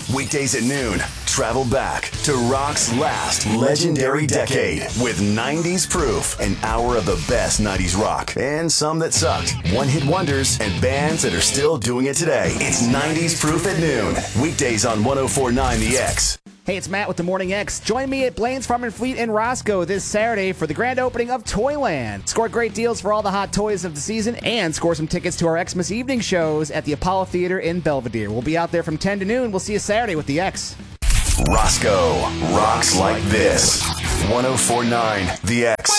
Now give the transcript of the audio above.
Weekdays at noon, travel back to rock's last legendary decade with 90s Proof, an hour of the best 90s rock and some that sucked, one-hit wonders, and bands that are still doing it today. It's 90s Proof at noon, weekdays on 104.9 The X. Hey, it's Matt with the Morning X. Join me at Blaine's Farm and Fleet in Roscoe this Saturday for the grand opening of Toyland. Score great deals for all the hot toys of the season and score some tickets to our Xmas evening shows at the Apollo Theater in Belvedere. We'll be out there from 10 to noon. We'll see you Saturday with the X. Roscoe rocks like this. 104.9 The X.